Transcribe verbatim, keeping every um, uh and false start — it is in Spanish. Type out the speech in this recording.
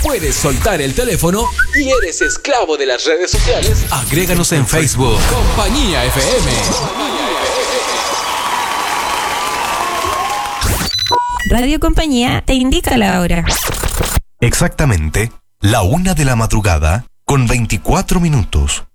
puedes soltar el teléfono y eres esclavo de las redes sociales, agréganos en Facebook. Compañía F M. Radio Compañía te indica la hora. Exactamente, la una de la madrugada con veinticuatro minutos.